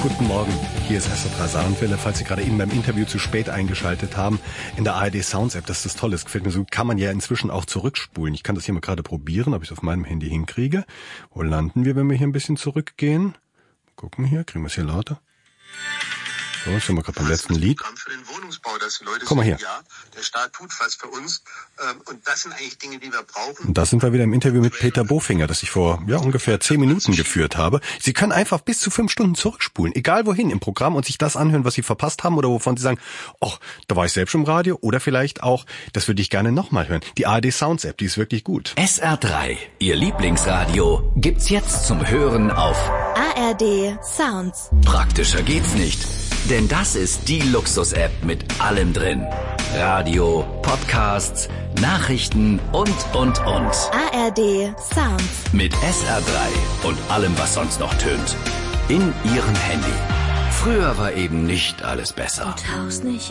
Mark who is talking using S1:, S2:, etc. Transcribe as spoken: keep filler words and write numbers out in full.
S1: Guten Morgen, hier ist S R drei Saarlandwelle. Falls Sie gerade eben beim Interview zu spät eingeschaltet haben, in der A R D Sounds App, das ist das Tolle, das gefällt mir so, kann man ja inzwischen auch zurückspulen. Ich kann das hier mal gerade probieren, ob ich es auf meinem Handy hinkriege. Wo landen wir, wenn wir hier ein bisschen zurückgehen? Gucken hier, kriegen wir es hier lauter? So, jetzt sind wir gerade beim letzten Lied.
S2: Für den Wohnungsbau, dass die Leute
S1: Komm mal her.
S2: sagen, ja, der Staat tut was für uns. Und das sind eigentlich Dinge, die wir brauchen.
S1: Und da sind wir wieder im Interview mit Peter Bofinger, das ich vor ja ungefähr zehn Minuten geführt habe. Sie können einfach bis zu fünf Stunden zurückspulen, egal wohin im Programm, und sich das anhören, was Sie verpasst haben oder wovon Sie sagen, oh, da war ich selbst im Radio, oder vielleicht auch, das würde ich gerne nochmal hören. Die A R D Sounds App, die ist wirklich gut.
S3: S R drei, Ihr Lieblingsradio, gibt's jetzt zum Hören auf
S4: A R D Sounds.
S3: Praktischer geht's nicht. Denn das ist die Luxus-App mit allem drin. Radio, Podcasts, Nachrichten und, und, und.
S4: A R D Sounds.
S3: Mit S R drei und allem, was sonst noch tönt. In Ihrem Handy. Früher war eben nicht alles besser.
S4: Und Haus nicht